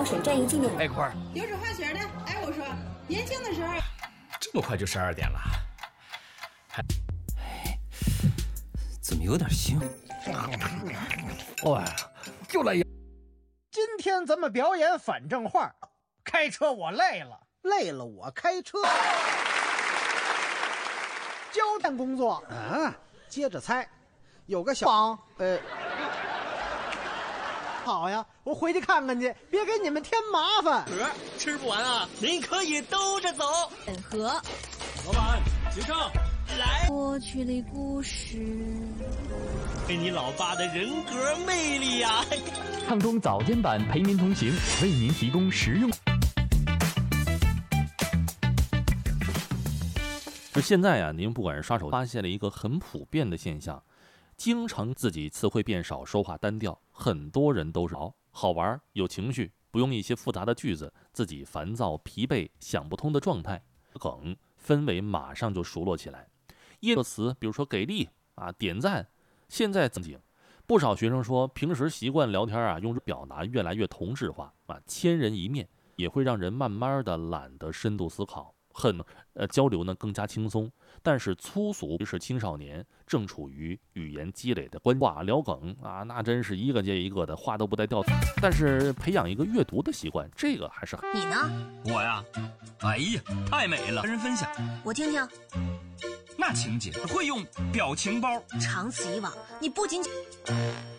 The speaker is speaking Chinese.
选战役纪念。 哎，坤儿， 游手好闲的。哎，我说，年轻的时候， 这么快就12点了， 怎么有点腥？ 哇，又来一。 今天咱们表演反正话，开车我累了，累了我开车。交谈工作啊，接着猜，有个小王，好呀，我回去看看去，别给你们添麻烦。 吃不完啊，您可以兜着走。 和老板，请上。来， 过去的故事， 给你老爸的人格魅力呀！ 畅通早间版陪您同行，为您提供实用。 就现在啊，您不管是刷手，发现了一个很普遍的现象，经常自己词汇变少，说话单调，很多人都是好玩、有情绪，不用一些复杂的句子，自己烦躁、疲惫、想不通的状态，梗氛围马上就熟络起来。一个词，比如说给力啊、点赞，现在正经。不少学生说，平时习惯聊天啊，用表达越来越同质化啊，千人一面，也会让人慢慢的懒得深度思考。交流呢更加轻松，但是粗俗是青少年正处于语言积累的关话聊梗啊，那真是一个接一个的，话都不带掉。但是培养一个阅读的习惯，这个还是你呢？ 我呀，哎呀，太美了，跟人分享。 我听听。 那情节会用表情包。 长此以往，你不仅